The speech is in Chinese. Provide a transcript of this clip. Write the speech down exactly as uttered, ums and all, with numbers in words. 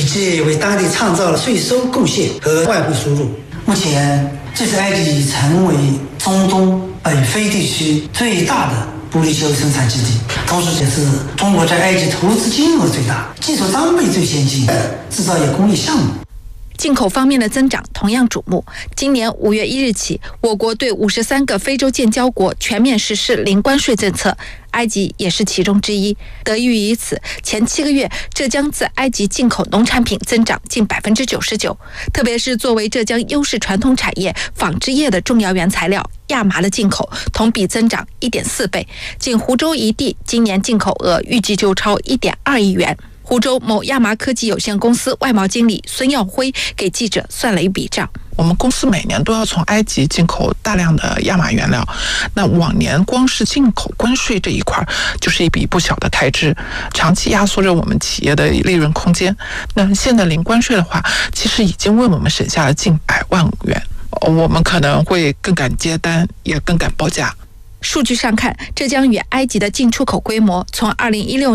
及为当地创造了税收贡献和外汇输入。目前，这次埃及已成为中东北非地区最大的玻璃球生产基地，同时也是中国在埃及投资金额最大、技术装备最先进的制造业工业项目。 进口方面的增长同样瞩目。今年五月一日起，我国对五十三个非洲建交国全面实施零关税政策，埃及也是其中之一。得益于此，前七个月浙江自埃及进口农产品增长近百分之九十九，特别是作为浙江优势传统产业纺织业的重要原材料亚麻的进口，同比增长一点四倍。仅湖州一地今年进口额预计就超一点二亿元。湖州某亚麻科技有限公司外贸经理孙耀辉给记者算了一笔账。 我们公司每年都要从埃及进口大量的亚麻原料，那往年光是进口关税这一块就是一笔不小的开支，长期压缩着我们企业的利润空间。那现在零关税的话，其实已经为我们省下了近百万元，我们可能会更敢接单，也更敢报价。 数据上看，浙江与埃及的进出口规模从二零一六